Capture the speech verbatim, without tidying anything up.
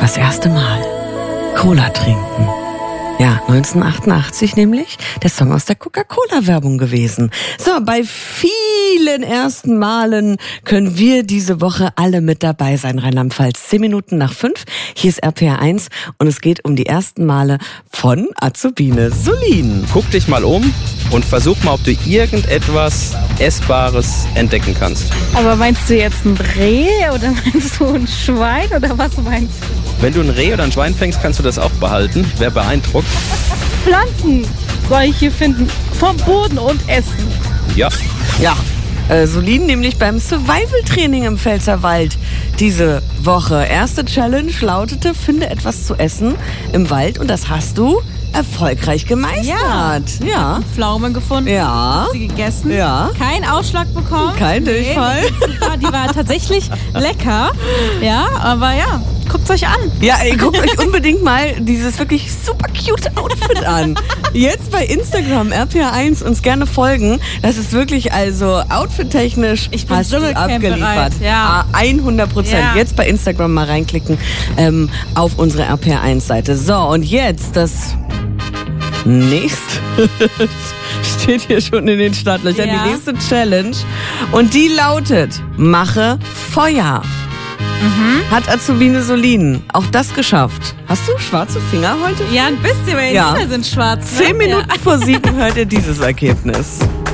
Das erste Mal Cola trinken. Ja, neunzehnhundertachtundachtzig nämlich, der Song aus der Coca-Cola-Werbung gewesen. So, bei vielen ersten Malen können wir diese Woche alle mit dabei sein. Rheinland-Pfalz, zehn Minuten nach fünf. Hier ist R P R eins und es geht um die ersten Male von Azubine Solin. Guck dich mal um und versuch mal, ob du irgendetwas Essbares entdecken kannst. Aber meinst du jetzt ein Reh oder meinst du ein Schwein oder was meinst du? Wenn du ein Reh oder ein Schwein fängst, kannst du das auch behalten. Wer beeindruckt? Pflanzen soll ich hier finden. Vom Boden und essen. Ja. Ja, äh, Solin nämlich beim Survival-Training im Pfälzerwald diese Woche. Erste Challenge lautete, finde etwas zu essen im Wald und das hast du erfolgreich gemeistert. Ja. Ja. Pflaumen gefunden. Ja. Sie gegessen. Ja. Kein Ausschlag bekommen. Kein Durchfall. Nee, die, war, die war tatsächlich lecker. Ja, aber ja, guckt euch an. Ja, ey, guckt euch unbedingt mal dieses wirklich super cute Outfit an. Jetzt bei Instagram R P R eins uns gerne folgen. Das ist wirklich also outfit-technisch Ich bin hast du Dschungelcamp abgeliefert. bereit, ja. Ah, hundert Prozent. Ja. Jetzt bei Instagram mal reinklicken ähm, auf unsere R P R eins Seite. So, und jetzt das nächste steht hier schon in den Startlöchern. Ja. Die nächste Challenge. Und die lautet, mache Feuer. Mhm. Hat Azubine Solin auch das geschafft? Hast du schwarze Finger heute? Ja, ein bisschen, weil die Ja. Finger sind schwarz. Ne? Zehn Minuten Ja. vor sieben hört ihr dieses Ergebnis.